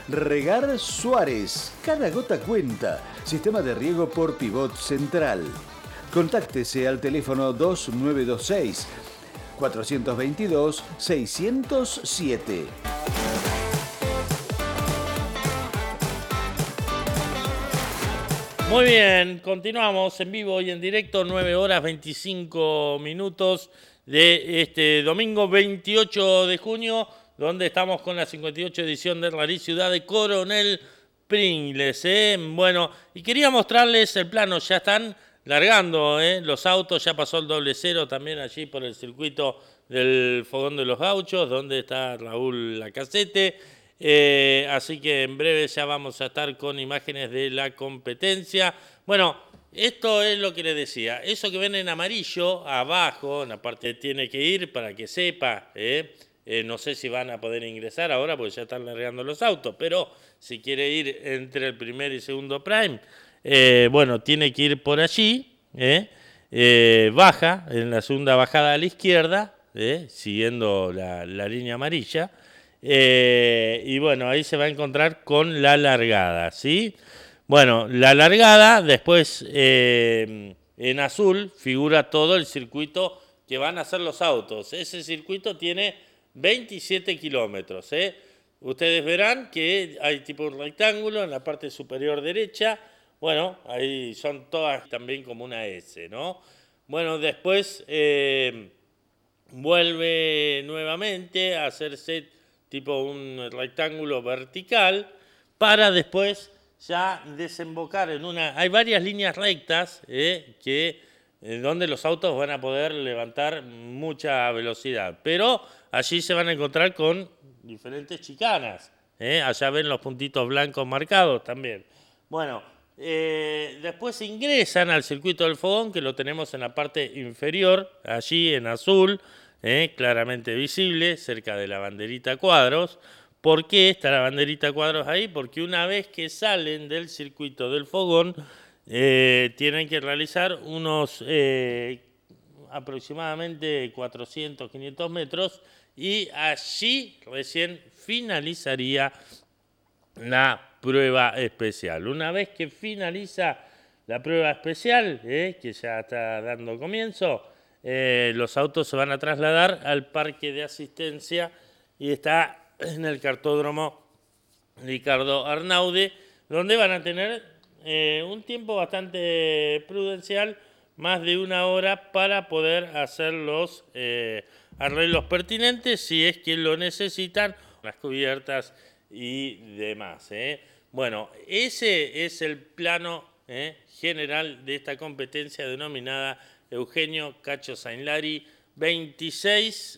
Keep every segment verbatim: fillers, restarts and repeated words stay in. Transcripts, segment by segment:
Regar Suárez, cada gota cuenta. Sistema de riego por pivot central. Contáctese al teléfono dos nueve dos seis, cuatro dos dos, seis cero siete. Muy bien, continuamos en vivo y en directo, nueve horas veinticinco minutos de este domingo veintiocho de junio, donde estamos con la cincuenta y ocho edición de Rally Ciudad de Coronel Pringles. ¿eh? Bueno, y quería mostrarles el plano, ya están largando ¿eh? los autos, ya pasó el doble cero también allí por el circuito del Fogón de los Gauchos, donde está Raúl Lacasette. Eh, así que en breve ya vamos a estar con imágenes de la competencia. Bueno, esto es lo que les decía. Eso que ven en amarillo, abajo, en la parte tiene que ir para que sepa. ¿eh? Eh, no sé si van a poder ingresar ahora porque ya están largando los autos, pero si quiere ir entre el primer y segundo prime, eh, bueno, tiene que ir por allí. ¿eh? Eh, baja, en la segunda bajada a la izquierda, ¿eh? siguiendo la, la línea amarilla. Eh, y bueno, ahí se va a encontrar con la largada, ¿sí? Bueno, la largada, después eh, en azul figura todo el circuito que van a hacer los autos. Ese circuito tiene veintisiete kilómetros, ¿eh? Ustedes verán que hay tipo un rectángulo en la parte superior derecha. Bueno, ahí son todas también como una S, ¿no? Bueno, después eh, vuelve nuevamente a hacerse tipo un rectángulo vertical, para después ya desembocar en una... Hay varias líneas rectas eh, que, eh, donde los autos van a poder levantar mucha velocidad, pero allí se van a encontrar con diferentes chicanas. Eh. Allá ven los puntitos blancos marcados también. Bueno, eh, después ingresan al circuito del fogón, que lo tenemos en la parte inferior, allí en azul, Eh, claramente visible, cerca de la banderita cuadros. ¿Por qué está la banderita cuadros ahí? Porque una vez que salen del circuito del fogón, eh, tienen que realizar unos eh, aproximadamente cuatrocientos, quinientos metros y allí recién finalizaría la prueba especial. Una vez que finaliza la prueba especial, eh, que ya está dando comienzo, Eh, los autos se van a trasladar al parque de asistencia y está en el cartódromo Ricardo Arnaude, donde van a tener eh, un tiempo bastante prudencial, más de una hora, para poder hacer los eh, arreglos pertinentes si es que lo necesitan, las cubiertas y demás. ¿eh? Bueno, ese es el plano eh, general de esta competencia denominada Eugenio Cacho Sainlari, veintiséis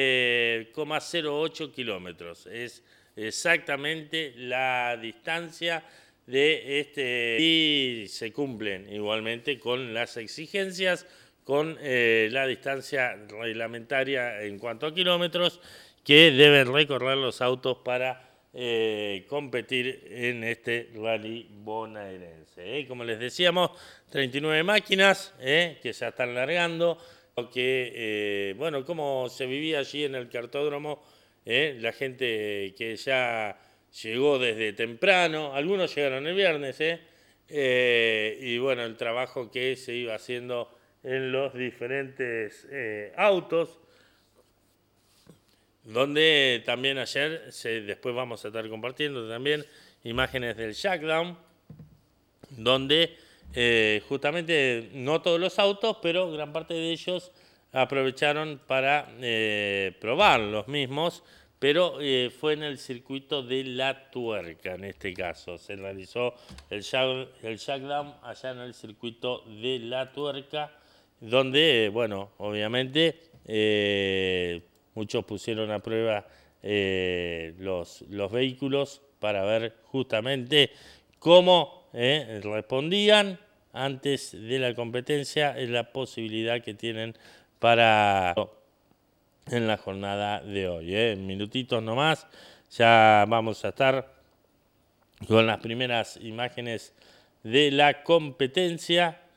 coma cero ocho kilómetros. Es exactamente la distancia de este y se cumplen igualmente con las exigencias, con eh, la distancia reglamentaria en cuanto a kilómetros que deben recorrer los autos para eh, competir en este rally bonaerense. ¿eh? Como les decíamos, treinta y nueve máquinas eh, que ya están largando, que, eh, bueno, como se vivía allí en el cartódromo, eh, la gente que ya llegó desde temprano, algunos llegaron el viernes, eh, eh, y bueno, el trabajo que se iba haciendo en los diferentes eh, autos, donde también ayer, se, después vamos a estar compartiendo también imágenes del Shackdown, donde eh, justamente no todos los autos, pero gran parte de ellos aprovecharon para eh, probar los mismos, pero eh, fue en el circuito de La Tuerca en este caso. Se realizó el, shack, el Shackdown allá en el circuito de La Tuerca, donde, bueno, obviamente eh, muchos pusieron a prueba eh, los, los vehículos para ver justamente cómo eh, respondían antes de la competencia, en la posibilidad que tienen para en la jornada de hoy. Eh. En minutitos nomás ya vamos a estar con las primeras imágenes de la competencia